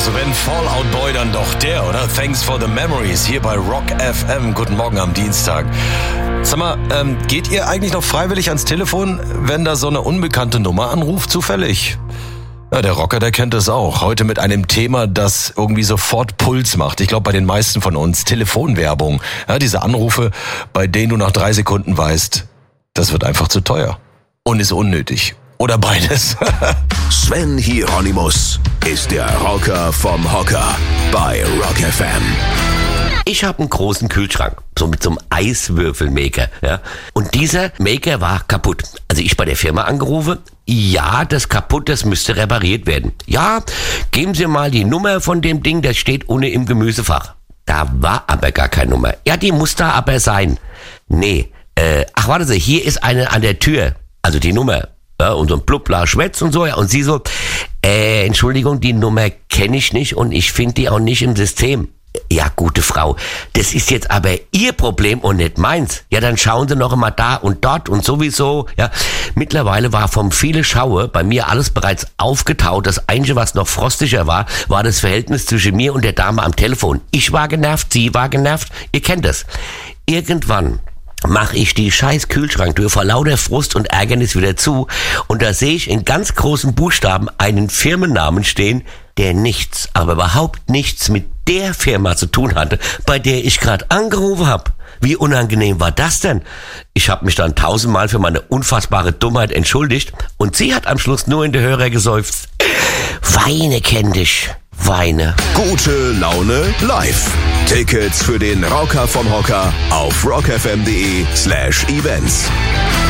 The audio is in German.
Also wenn Fallout Boy, dann doch der, oder? Thanks for the Memories hier bei Rock FM. Guten Morgen am Dienstag. Sag mal, geht ihr eigentlich noch freiwillig ans Telefon, wenn da so eine unbekannte Nummer anruft, zufällig? Ja, der Rocker, der kennt das auch. Heute mit einem Thema, das irgendwie sofort Puls macht. Ich glaube, bei den meisten von uns. Telefonwerbung. Ja, diese Anrufe, bei denen du nach 3 Sekunden weißt, das wird einfach zu teuer. Und ist unnötig. Oder beides. Sven Hieronymus ist der Rocker vom Hocker bei Rock FM. Ich habe einen großen Kühlschrank, so mit so einem Eiswürfelmaker, ja. Und dieser Maker war kaputt. Also ich bei der Firma angerufen, ja, das kaputt, das müsste repariert werden. Ja, geben Sie mal die Nummer von dem Ding, das steht unten im Gemüsefach. Da war aber gar keine Nummer. Ja, die muss da aber sein. Nee, warten Sie, hier ist eine an der Tür, also die Nummer. Ja, und so ein Blubla Schwätz und so, ja, und sie so, Entschuldigung, die Nummer kenne ich nicht und ich finde die auch nicht im System. Ja, gute Frau, das ist jetzt aber Ihr Problem und nicht meins. Ja, dann schauen Sie noch einmal da und dort und sowieso. Ja, mittlerweile war vom viele Schaue bei mir alles bereits aufgetaut. Das Einzige, was noch frostiger war, war das Verhältnis zwischen mir und der Dame am Telefon. Ich war genervt, sie war genervt. Ihr kennt es. Irgendwann mache ich die scheiß Kühlschranktür vor lauter Frust und Ärgernis wieder zu und da sehe ich in ganz großen Buchstaben einen Firmennamen stehen, der nichts, aber überhaupt nichts mit der Firma zu tun hatte, bei der ich gerade angerufen habe. Wie unangenehm war das denn? Ich habe mich dann 1000-mal für meine unfassbare Dummheit entschuldigt und sie hat am Schluss nur in die Hörer geseufzt. Weine kenn dich, weine. Gute Laune live. Tickets für den Rocker vom Hocker auf rockfm.de/events.